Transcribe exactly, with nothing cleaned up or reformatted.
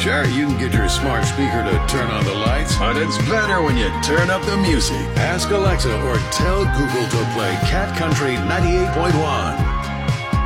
Sure, you can get your smart speaker to turn on the lights, But it's better when you turn up the music. ask Alexa or tell Google to play Cat Country ninety-eight point one.